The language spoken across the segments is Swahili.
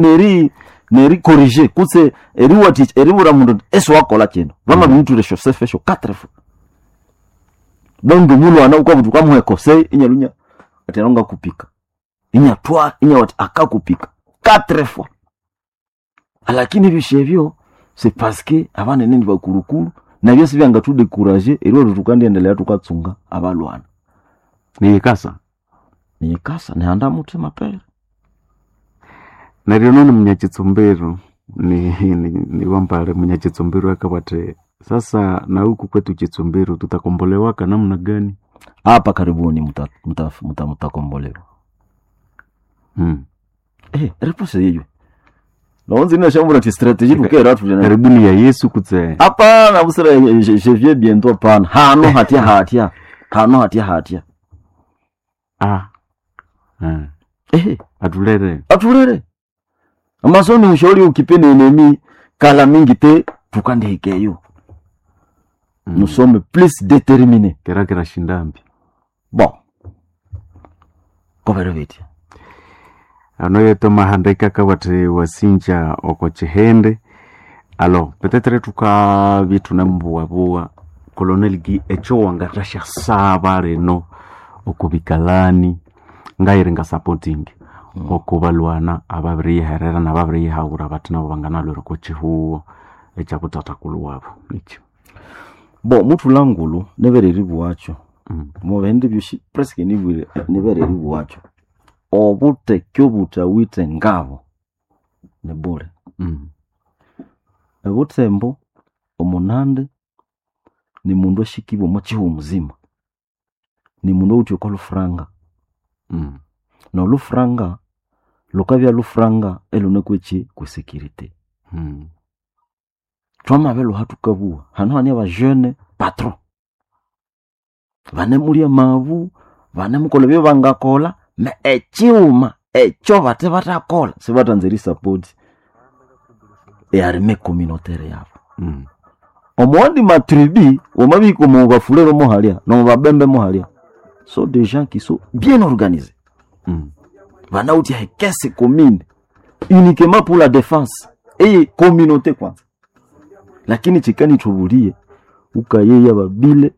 neri corriger kutse eri watich eri bura mundu eso wakola kino vama bintu resho sefesho 4 fois donc mulo ana uko butu kamwe kose inyalunya ateronga kupika inyatwa inyawati akakupika 4 fois lakini bishevyo c'est parce que abana nini bakurukuru na byose byanga tu décourager ero rutukandi endelea tukatsunga abalwana ni kasa ni anda mutima pere na rionone Munyakitsombero ni wambale Munyakitsombero akabate sasa na huku kwetu Kitsombero tutakombolewa kana namna gani hapa karibuni mtakombolewa repose hiyo naonzi na shamba la strategy tukera tu jana karibuni ya Yesu kutse hapa na busara je viens bientôt pana hano hatia atulere amasoni ushauri ukipende enemi kala mingi te tukandikeyo nous sommes plus déterminés kera shindambi bon kovereviti anoyeto mahandaika kabate wasinja okochehende alo petetre tuka vitu na mbuwa Colonel Gi echo wangatasha sabare no okubikalani ngairenga supporting okubalwana ababiri herera na babiri haura batina bangana lero kochihuo echa kutata kuluwabo nicho bon mutu langulu nevereri buwacho mo bende byushi presque nevereri buwacho obute kyobuta wite ngabo ne bure ebutembo omunande ni mundu ashikibo machiho muzima ni mundu uti kwa lufranga na lufranga lokavya lufranga elone kwechi ku sécurité twama velo hatukabua hano ani aba jeune patron vane mulia mavu vane mukolebyo bangakola me echiuma echo bate batakola se batanzeri support armée communautaire yabo omondi matribi omabiko mo bafulero mo halia no babembe mo halia sont des gens qui sont bien organisés vanauti hekese commune uniquement pour la défense et communauté kwanza lakini chikani tubulie ukayeye babile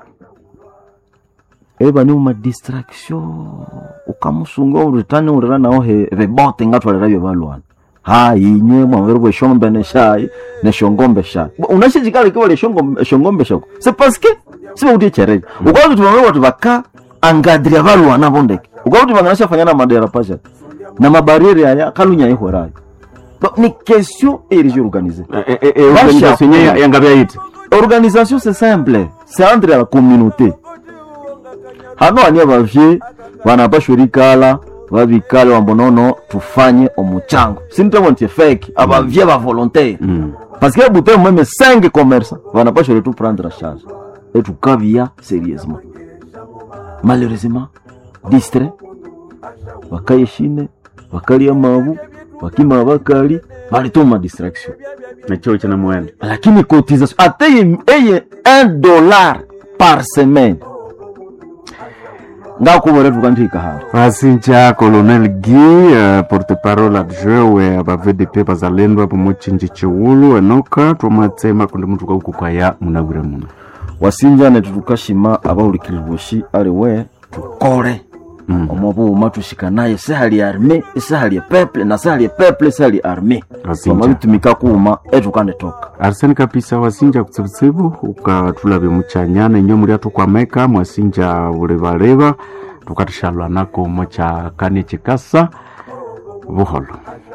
eba ni uma distraction ukamusunga uritane urana ohe rebote ngatwalera byo balwana inywe mwaverwe shombe ne shai ne shongombe shai unashijikala kiwa le shongombe shako c'est parce que c'est uti chere ukawa tumewe watu baka angadria balwana bondeke ukawa tumangasha fanyana madera pasha na mabariere ya kalunya ihora ni question et organisée organisation yangabya yiti organisation c'est simple c'est entre la communauté hano anya bavye banapashurikala babikale wambonono tufanye omuchango sintemontie fake abavye ba volontaire parce que buté même 5 commerçants banapashuri tout prendre en charge et tout kavia sérieusement malheureusement distrait bakayeshine bakalia mavu bakima bakali balitoma distraction na choo cha mwenda lakini cotisation ateye $1 par semaine ngakubore tukandika hapo asinja Colonel Gi porte-parole adjoint we abavdp bazalendo pomochinji chiwulu enoka twamatema kundi muntu kakukaya munabure muno wasinja ne tukashima abaulikiriboshi aliwe tukore omobu matushika naye sahali armée sahali peuple na sahali peuple sahali armée kama bitumika kuma etukane toka Arsene kapisa wasinja kutsibutsibu ukatulabe muchanyana nyo muri atukwameka mwasinja bulebaleba tukatishalwa nako mocha kane chikasa buholo